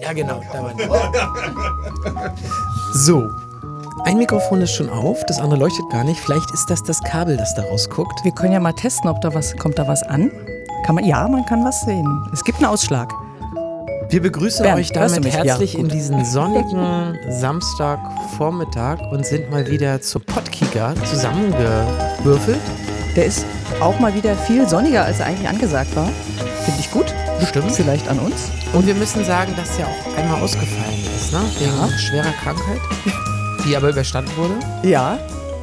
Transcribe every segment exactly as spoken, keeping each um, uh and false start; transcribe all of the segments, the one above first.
Ja, genau. Da waren die. So. Ein Mikrofon ist schon auf, das andere leuchtet gar nicht. Vielleicht ist das das Kabel, das da rausguckt. Wir können ja mal testen, ob da was, kommt da was an? Kann man, ja, man kann was sehen. Es gibt einen Ausschlag. Wir begrüßen Bernd, euch damit herzlich ja, in diesen sonnigen Samstagvormittag und sind mal wieder zur Podkicker zusammengewürfelt. Der ist auch mal wieder viel sonniger, als er eigentlich angesagt war. Finde ich gut. Stimmt. Vielleicht an uns. Und wir müssen sagen, dass er auch einmal ausgefallen ist, ne? Wegen Ja. schwerer Krankheit, die aber überstanden wurde. Ja.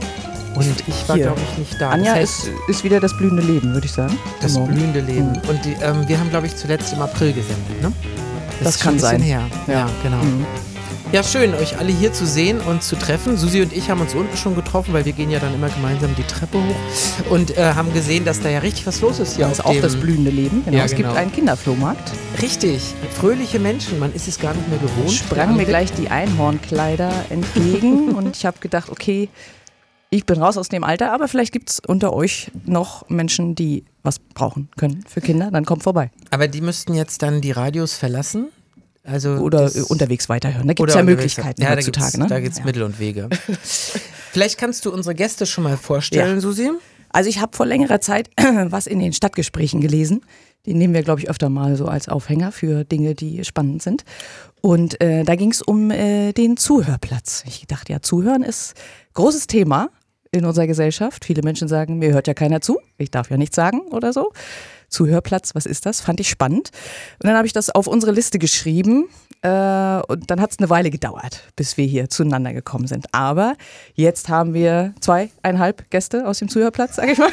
Und ich war, Hier. glaube ich, nicht da. Anja das heißt, ist, ist wieder das blühende Leben, würde ich sagen. das Genau. blühende Leben. Mhm. Und die, ähm, wir haben, glaube ich, zuletzt im April gesendet, ne? Das ist kann schon ein bisschen sein. her. Ja, genau. Mhm. Ja, schön, euch alle hier zu sehen und zu treffen. Susi und ich haben uns unten schon getroffen, weil wir gehen ja dann immer gemeinsam die Treppe hoch und äh, haben gesehen, dass da ja richtig was los ist hier. Ja, ist auf auch dem das blühende Leben. Genau. Ja, Es genau. gibt einen Kinderflohmarkt. Richtig, fröhliche Menschen, man ist es gar nicht mehr gewohnt. Sprangen mir gleich die Einhornkleider entgegen und ich habe gedacht, okay, ich bin raus aus dem Alter, aber vielleicht gibt es unter euch noch Menschen, die was brauchen können für Kinder, dann kommt vorbei. Aber die müssten jetzt dann die Radios verlassen? Also Oder das, äh, unterwegs weiterhören. Da gibt es oder ja unterwegs- Möglichkeiten ja, heutzutage. Da gibt es Ne? da gibt's Ja. Mittel und Wege. Vielleicht kannst du unsere Gäste schon mal vorstellen, Ja. Susi? Also ich habe vor längerer Zeit was in den Stadtgesprächen gelesen. Die nehmen wir, glaube ich, öfter mal so als Aufhänger für Dinge, die spannend sind. Und äh, da ging es um äh, den Zuhörplatz. Ich dachte, ja, Zuhören ist großes Thema in unserer Gesellschaft. Viele Menschen sagen, mir hört ja keiner zu. Ich darf ja nichts sagen oder so. Zuhörplatz, was ist das? Fand ich spannend. Und dann habe ich das auf unsere Liste geschrieben. Äh, und dann hat es eine Weile gedauert, bis wir hier zueinander gekommen sind. Aber jetzt haben wir zweieinhalb Gäste aus dem Zuhörplatz, sage ich mal.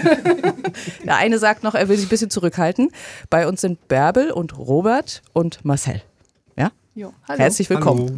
Der eine sagt noch, er will sich ein bisschen zurückhalten. Bei uns sind Bärbel und Robert und Marcel. Ja? Jo, hallo. Herzlich willkommen.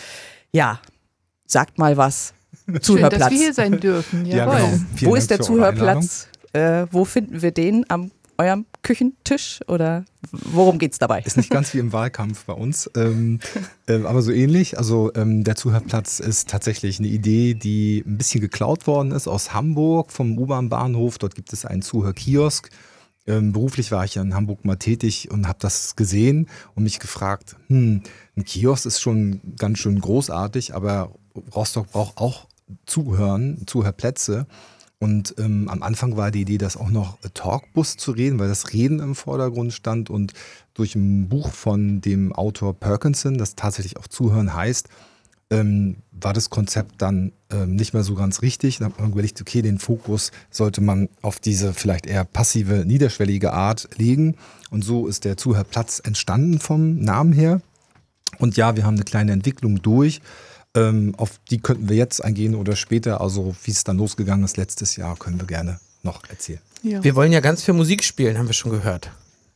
Ja, sagt mal was. Schön, Zuhörplatz. dass wir hier sein dürfen. Ja, Jawohl. genau. Vielen Wo Dank ist der für eure Zuhörplatz? Äh, wo finden wir den? Am eurem Küchentisch? Oder worum geht's dabei? Ist nicht ganz wie im Wahlkampf bei uns, ähm, äh, aber so ähnlich. Also ähm, der Zuhörplatz ist tatsächlich eine Idee, die ein bisschen geklaut worden ist aus Hamburg vom U-Bahn-Bahnhof. Dort gibt es einen Zuhörkiosk. Ähm, beruflich war ich ja in Hamburg mal tätig und habe das gesehen und mich gefragt, hm, ein Kiosk ist schon ganz schön großartig, aber Rostock braucht auch Zuhören, Zuhörplätze. Und ähm, am Anfang war die Idee, das auch noch Talkbus zu reden, weil das Reden im Vordergrund stand. Und durch ein Buch von dem Autor Perkinson, das tatsächlich auch Zuhören heißt, ähm, war das Konzept dann ähm, nicht mehr so ganz richtig. Dann hat man überlegt, okay, den Fokus sollte man auf diese vielleicht eher passive, niederschwellige Art legen. Und so ist der Zuhörplatz entstanden vom Namen her. Und ja, wir haben eine kleine Entwicklung durch. Ähm, auf die könnten wir jetzt eingehen oder später. Also wie es dann losgegangen ist letztes Jahr, können wir gerne noch erzählen. Ja. Wir wollen ja ganz viel Musik spielen, haben wir schon gehört.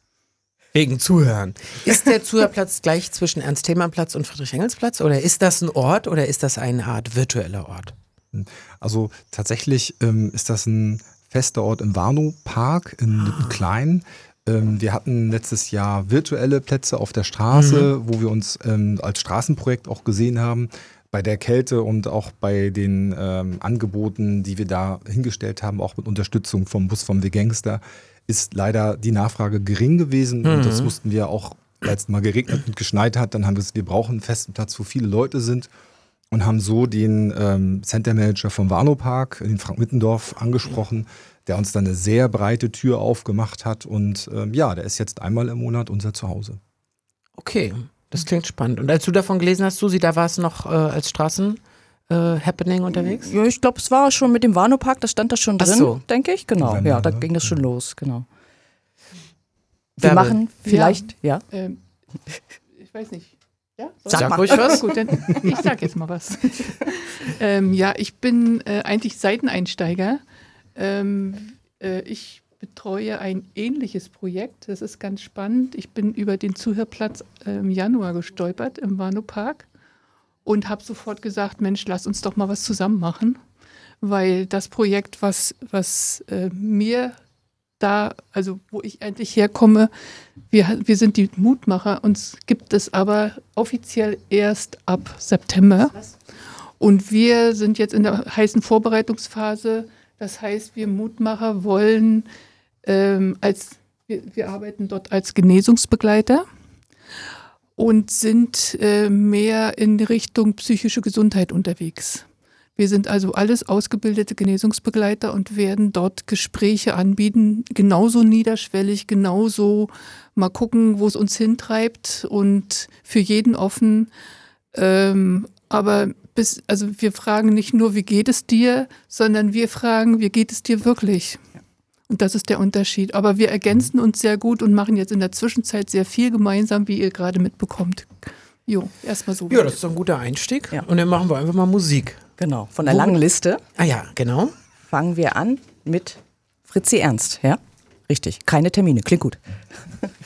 Wegen Zuhören. Ist der Zuhörplatz gleich zwischen Ernst-Thälmann-Platz und Friedrich-Engels-Platz? Oder ist das ein Ort oder ist das eine Art virtueller Ort? Also tatsächlich ähm, ist das ein fester Ort im Warnow-Park in Littenklein. Ähm, wir hatten letztes Jahr virtuelle Plätze auf der Straße, mhm. wo wir uns ähm, als Straßenprojekt auch gesehen haben. Bei der Kälte und auch bei den ähm, Angeboten, die wir da hingestellt haben, auch mit Unterstützung vom Bus vom The Gangster, ist leider die Nachfrage gering gewesen. Mhm. Und das wussten wir auch, als es mal geregnet und geschneit hat. Dann haben wir gesagt, wir brauchen einen festen Platz, wo viele Leute sind. Und haben so den ähm, Center Manager vom Warnow Park, den Frank Mittendorf, angesprochen, der uns dann eine sehr breite Tür aufgemacht hat. Und ähm, ja, der ist jetzt einmal im Monat unser Zuhause. Okay, das klingt spannend. Und als du davon gelesen hast, Susi, da warst du noch äh, als Straßen-Happening äh, unterwegs? Ja, ich glaube, es war schon mit dem Warnow-Park, das stand da schon drin, so. denke ich. Genau, November, ja, da ne? ging das schon los, genau. Wir Bärbel. machen vielleicht, ja. Ähm, ich weiß nicht. Ja? Sag, Sag mal. ruhig was. Gut, dann ich sag jetzt mal was. ähm, ja, ich bin äh, eigentlich Seiteneinsteiger. Ähm, äh, ich betreue ein ähnliches Projekt. Das ist ganz spannend. Ich bin über den Zuhörplatz äh, im Januar gestolpert im Warnow Park und habe sofort gesagt, Mensch, lass uns doch mal was zusammen machen. Weil das Projekt, was, was äh, mir da, also wo ich eigentlich herkomme, wir, wir sind die Mutmacher, uns gibt es aber offiziell erst ab September. Und wir sind jetzt in der heißen Vorbereitungsphase. Das heißt, wir Mutmacher wollen ähm, als, wir, wir arbeiten dort als Genesungsbegleiter. und sind äh, mehr in Richtung psychische Gesundheit unterwegs. Wir sind also alles ausgebildete Genesungsbegleiter und werden dort Gespräche anbieten, genauso niederschwellig, genauso mal gucken, wo es uns hintreibt und für jeden offen. Ähm, aber bis, also wir fragen nicht nur, wie geht es dir, sondern wir fragen, wie geht es dir wirklich? Und das ist der Unterschied. Aber wir ergänzen uns sehr gut und machen jetzt in der Zwischenzeit sehr viel gemeinsam, wie ihr gerade mitbekommt. Jo, erstmal so. Ja, das ist doch ein guter Einstieg. Ja. Und dann machen wir einfach mal Musik. Genau, von der Wo- langen Liste Ah ja, genau. fangen wir an mit Fritzi Ernst, ja? Richtig, keine Termine, klingt gut.